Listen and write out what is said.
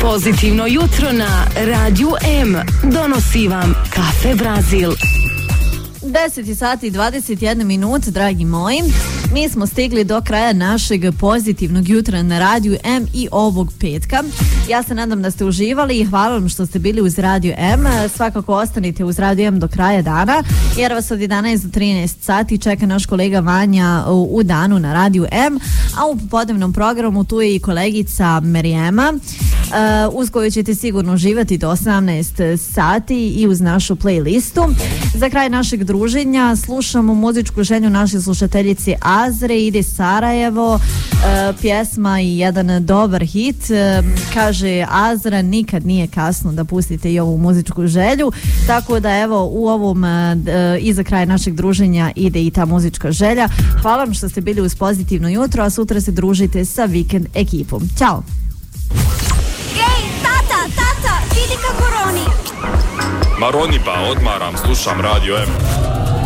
Pozitivno jutro na Radiju M donosi vam Kafe Brazil. 10 sati i 21 minut, dragi moji. Mi smo stigli do kraja našeg pozitivnog jutra na Radiju M i ovog petka. Ja se nadam da ste uživali i hvala vam što ste bili uz Radiju M. Svakako ostanite uz Radiju M do kraja dana, jer vas od 11 do 13 sati čeka naš kolega Vanja u danu na Radiju M, a u popodnevnom programu tu je i kolegica Merijema, uz koju ćete sigurno uživati do 18 sati i uz našu playlistu. Za kraj našeg druženja slušamo muzičku želju naše slušateljice Azre, ide Sarajevo, pjesma i jedan dobar hit. Kaže Azra, nikad nije kasno da pustite i ovu muzičku želju, tako da evo u ovom i za kraj našeg druženja ide i ta muzička želja. Hvala vam što ste bili uz Pozitivno jutro, a sutra se družite sa Vikend ekipom. Ćao! Ej, tata, vidi kako roni. Ma roni pa, odmaram, slušam Radio M.